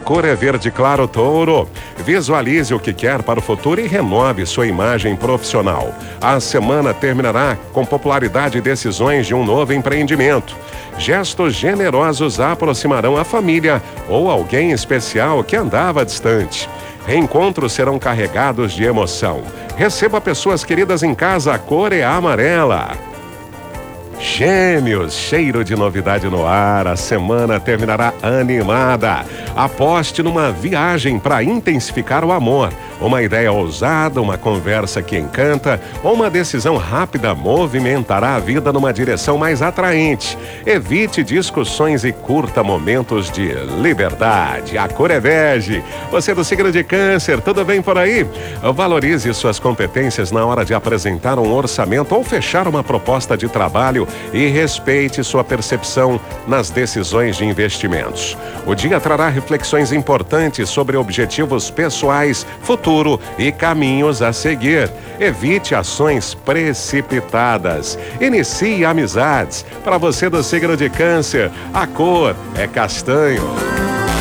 cor é verde claro, Touro. Visualize o que quer para o futuro e renove sua imagem profissional. A semana terminará com popularidade e decisões de um novo empreendimento. Gestos generosos aproximarão a família ou alguém especial que andava distante. Reencontros serão carregados de emoção. Receba pessoas queridas em casa, a cor é amarela. Gêmeos, cheiro de novidade no ar, a semana terminará animada. Aposte numa viagem para intensificar o amor. Uma ideia ousada, uma conversa que encanta ou uma decisão rápida movimentará a vida numa direção mais atraente. Evite discussões e curta momentos de liberdade. A cor é bege. Você do signo de Câncer, tudo bem por aí? Valorize suas competências na hora de apresentar um orçamento ou fechar uma proposta de trabalho e respeite sua percepção nas decisões de investimentos. O dia trará reflexões importantes sobre objetivos pessoais, futuro e caminhos a seguir. Evite ações precipitadas. Inicie amizades. Para você do signo de Câncer, a cor é castanho.